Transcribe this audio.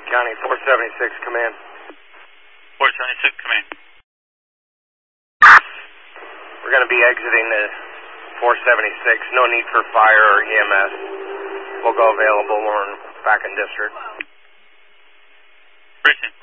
County 476, command. 476, command. We're going to be exiting the 476. No need for fire or EMS. We'll go available. We're back in district. Christian.